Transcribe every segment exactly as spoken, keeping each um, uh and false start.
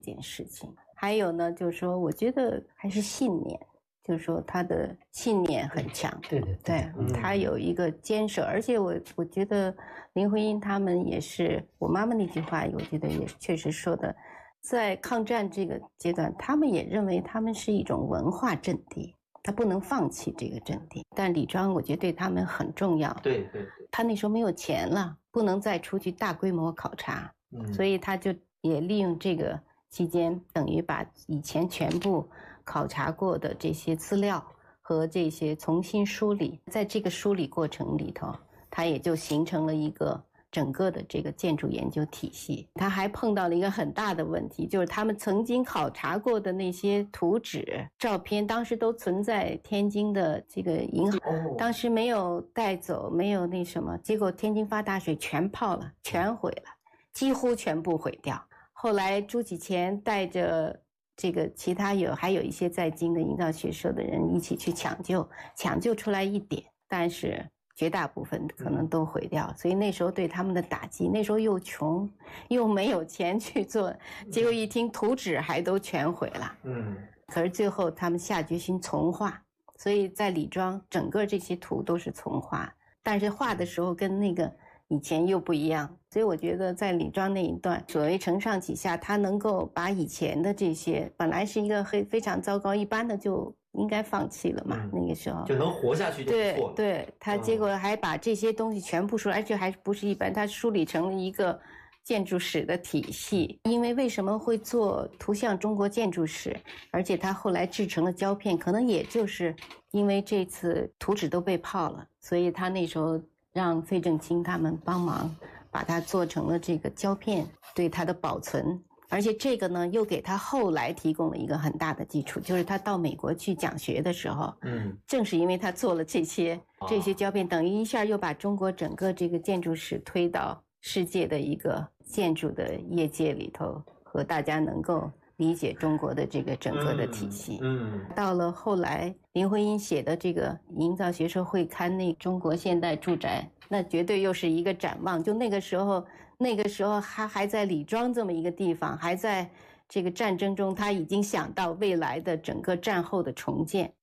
这件事情。还有呢，就是说，我觉得还是信念，就是说他的信念很强。 对对对, 对、嗯、他有一个坚守，而且我我觉得林徽因他们也是，我妈妈那句话，我觉得也确实说的，在抗战这个阶段，他们也认为他们是一种文化阵地。他不能放弃这个阵地，但李庄我觉得对他们很重要。 对对对， 他那时候没有钱了，不能再出去大规模考察，嗯，所以他就也利用这个期间，等于把以前全部考察过的这些资料和这些重新梳理，在这个梳理过程里头，他也就形成了一个整个的这个建筑研究体系。他还碰到了一个很大的问题，就是他们曾经考察过的那些图纸照片，当时都存在天津的这个银行，当时没有带走，没有那什么，结果天津发大水全泡了，全毁了，几乎全部毁掉。后来朱启潜带着这个其他有还有一些在京的营造学社的人一起去抢救，抢救出来一点，但是绝大部分可能都毁掉，所以那时候对他们的打击，那时候又穷又没有钱去做，结果一听图纸还都全毁了。嗯，可是最后他们下决心重画，所以在李庄整个这些图都是重画，但是画的时候跟那个以前又不一样。所以我觉得在李庄那一段，所谓承上启下，他能够把以前的这些本来是一个非非常糟糕，一般的就应该放弃了嘛、嗯、那个时候就能活下去就不错了。 对对，他结果还把这些东西全部梳理、嗯、而且还不是一般，他梳理成了一个建筑史的体系。因为为什么会做图像中国建筑史，而且他后来制成了胶片，可能也就是因为这次图纸都被泡了，所以他那时候让费正清他们帮忙把它做成了这个胶片，对它的保存。而且这个呢，又给他后来提供了一个很大的基础，就是他到美国去讲学的时候，嗯，正是因为他做了这些这些胶片，等于一下又把中国整个这个建筑史推到世界的一个建筑的业界里头，和大家能够理解中国的这个整个的体系。嗯，嗯到了后来林徽因写的这个《营造学社会刊》那中国现代住宅，那绝对又是一个展望。就那个时候那个时候他还在李庄这么一个地方，还在这个战争中，他已经想到未来的整个战后的重建。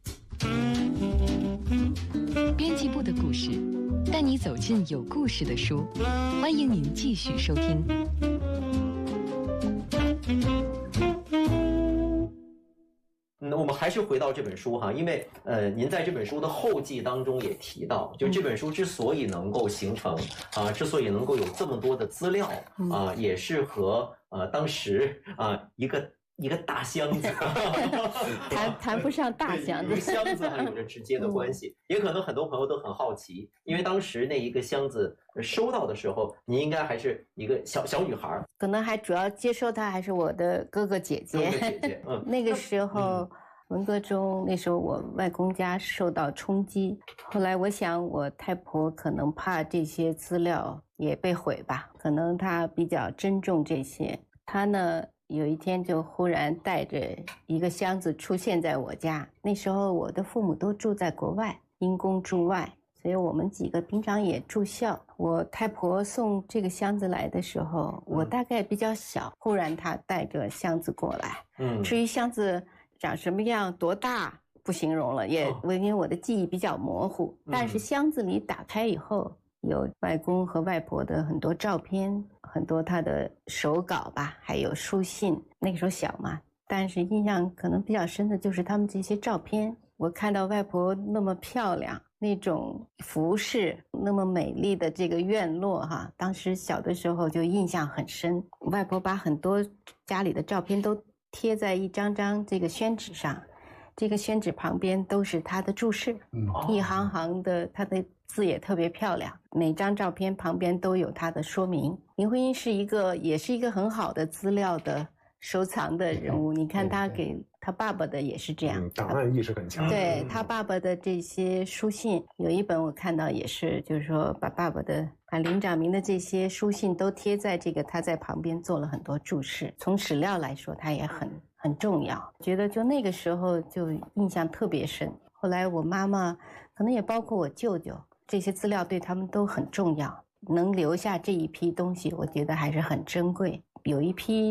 编辑部的故事，带你走进有故事的书，欢迎您继续收听。 嗯，我们还是回到这本书哈，因为呃，您在这本书的后记当中也提到，就这本书之所以能够形成啊、呃，之所以能够有这么多的资料啊、呃，也是和呃当时啊、呃、一个一个大箱子谈谈不上大箱子， 一个箱子还有着直接的关系。也可能很多朋友都很好奇，因为当时那一个箱子收到的时候，您应该还是一个小小女孩， 可能还主要接收它还是我的哥哥姐姐。 哥哥姐姐，嗯， 那个时候。嗯文革中那时候我外公家受到冲击，后来我想我太婆可能怕这些资料也被毁吧，可能她比较珍重这些。她呢有一天就忽然带着一个箱子出现在我家，那时候我的父母都住在国外，因公驻外，所以我们几个平常也住校。我太婆送这个箱子来的时候，我大概比较小，忽然她带着箱子过来。嗯，至于箱子长什么样多大不形容了，也因为我的记忆比较模糊，但是箱子里打开以后有外公和外婆的很多照片，很多他的手稿吧，还有书信。那个时候小嘛，但是印象可能比较深的就是他们这些照片。我看到外婆那么漂亮，那种服饰那么美丽的这个院落哈，当时小的时候就印象很深。外婆把很多家里的照片都贴在一张张这个宣纸上，这个宣纸旁边都是他的注释，嗯，一行行的，他的字也特别漂亮，每张照片旁边都有他的说明。林徽因是一个也是一个很好的资料的收藏的人物，你看他给他爸爸的也是这样， 嗯，档案意识很强。 对，他爸爸的这些书信，有一本我看到也是，就是说把爸爸的把林长民的这些书信都贴在这个，他在旁边做了很多注释。从史料来说，他也很很重要。觉得就那个时候就印象特别深。后来我妈妈，可能也包括我舅舅，这些资料对他们都很重要。能留下这一批东西，我觉得还是很珍贵。有一批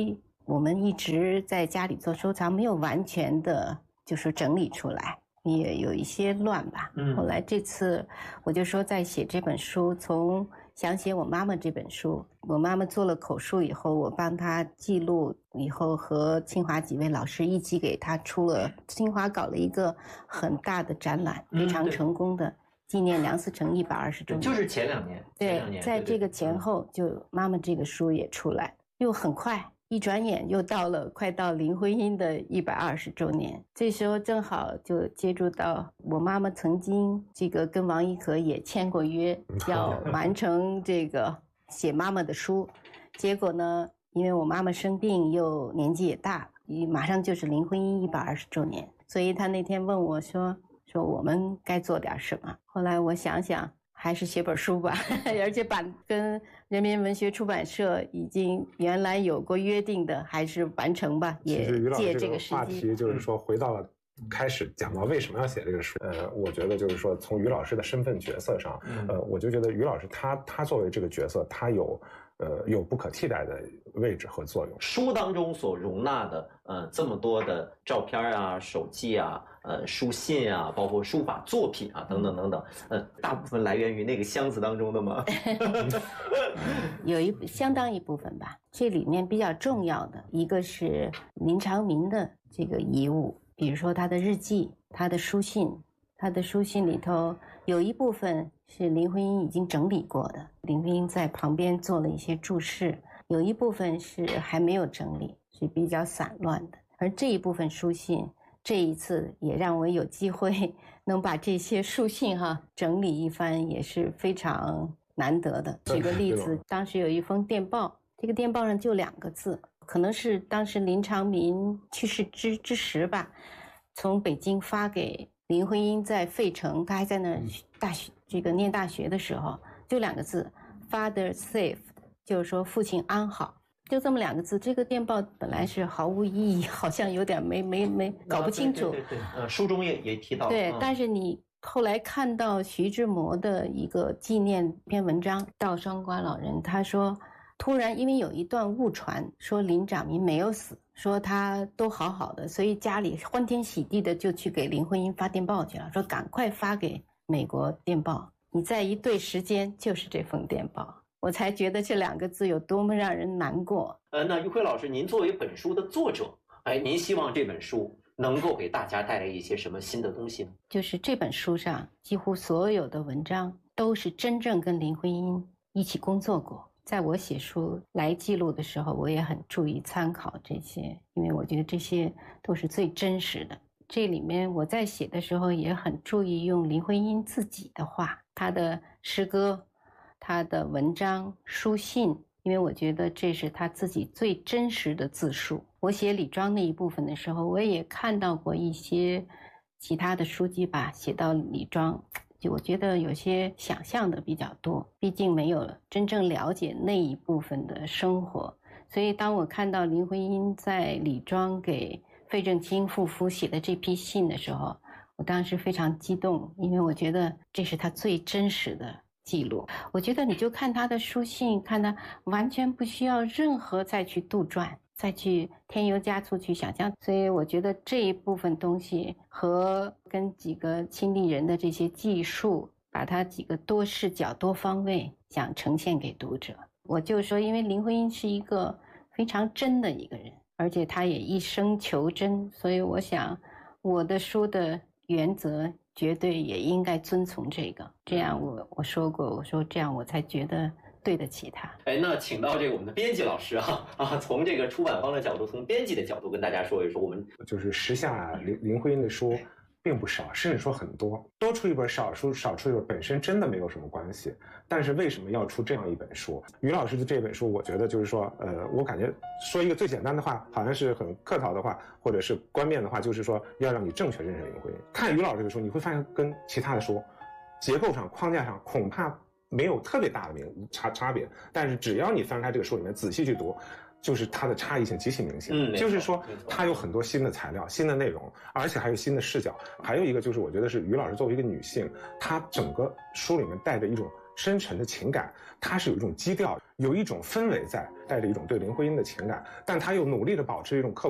我们一直在家里做收藏，没有完全的就是整理出来，也有一些乱吧。嗯，后来这次我就说在写这本书，从想写我妈妈这本书，我妈妈做了口述以后，我帮她记录以后，和清华几位老师一起给她出了，清华搞了一个很大的展览，非常成功的。纪念梁思成一百二十周年， 就是前两年， 对， 前两年在这个前后，就妈妈这个书也出来，又很快，一转眼又到了快到林徽因的一百二十周年。这时候正好就接触到我妈妈曾经这个跟王一和也签过约，要完成这个写妈妈的书。结果呢，因为我妈妈生病又年纪也大，马上就是林徽因一百二十周年，所以她那天问我说。说我们该做点什么。后来我想想，还是写本书吧，而且把跟人民文学出版社已经原来有过约定的，还是完成吧。也借这个时机。 话题就是说，回到了开始讲到为什么要写这个书。呃，我觉得就是说，从于老师的身份角色上，呃，我就觉得于老师他他作为这个角色，他有呃有不可替代的位置和作用。 书当中所容纳的呃这么多的照片啊、手记啊。呃，书信啊，包括书法作品啊，等等等等，呃，大部分来源于那个箱子当中的吗？ 有一相当一部分吧。这里面比较重要的一个是林长民的这个遗物，比如说他的日记、他的书信，他的书信里头有一部分是林徽因已经整理过的，林徽因在旁边做了一些注释，有一部分是还没有整理，是比较散乱的，而这一部分书信。这一次也让我有机会能把这些书信哈整理一番，也是非常难得的。举个例子，当时有一封电报，这个电报上就两个字，可能是当时林长民去世之之时吧，从北京发给林徽因在费城，她还在那大学这个念大学的时候，就两个字 ，Father safe， 就是说父亲安好。就这么两个字，这个电报本来是毫无意义，好像有点没没没搞不清楚。 对对对，呃，书中也也提到。 对， 嗯、 但是你后来看到徐志摩的一个纪念篇文章《悼双瓜老人》，他说，突然因为有一段误传，说林长民没有死，说他都好好的，所以家里欢天喜地的就去给林徽因发电报去了，说赶快发给美国电报。你再一对时间，就是这封电报。我才觉得这两个字有多么让人难过。 呃，那于辉老师，您作为本书的作者，哎，您希望这本书能够给大家带来一些什么新的东西呢？ 就是这本书上几乎所有的文章都是真正跟林徽因一起工作过。在我写书来记录的时候，我也很注意参考这些，因为我觉得这些都是最真实的。这里面我在写的时候也很注意用林徽因自己的话，她的诗歌。他的文章、书信，因为我觉得这是他自己最真实的自述。我写李庄那一部分的时候，我也看到过一些其他的书籍吧，写到李庄，就我觉得有些想象的比较多，毕竟没有真正了解那一部分的生活。所以当我看到林徽因在李庄给费正清夫妇写的这批信的时候，我当时非常激动，因为我觉得这是他最真实的记录。我觉得你就看他的书信，看他完全不需要任何再去杜撰，再去添油加醋去想象。所以我觉得这一部分东西和跟几个亲历人的这些记述，把它几个多视角多方位想呈现给读者。我就说，因为林徽因是一个非常真的一个人，而且他也一生求真，所以我想我的书的原则绝对也应该遵从这个，这样我我说过，我说这样我才觉得对得起他。 哎，那请到这个我们的编辑老师啊啊，从这个出版方的角度，从编辑的角度跟大家说一说，我们就是时下林林徽因的书并不少，甚至说很多，多出一本少书少出一本本身真的没有什么关系，但是为什么要出这样一本书？于老师的这本书，我觉得就是说，呃，我感觉说一个最简单的话，好像是很客套的话，或者是冠冕的话，就是说要让你正确认识林徽因。看于老师这个书，你会发现跟其他的书结构上、框架上恐怕没有特别大的明差差别，但是只要你翻开这个书里面仔细去读，就是它的差异性极其明显。嗯，就是说它有很多新的材料、新的内容，而且还有新的视角。还有一个就是，我觉得是于老师作为一个女性，她整个书里面带着一种深沉的情感，它是有一种基调，有一种氛围在，带着一种对林徽因的情感，但他又努力的保持一种客